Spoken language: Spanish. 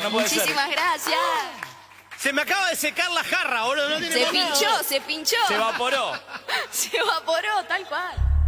no puede ser. Muchísimas gracias. Se me acaba de secar la jarra, boludo. No tiene Se nada. pinchó, se pinchó. Se evaporó. Se evaporó, tal cual.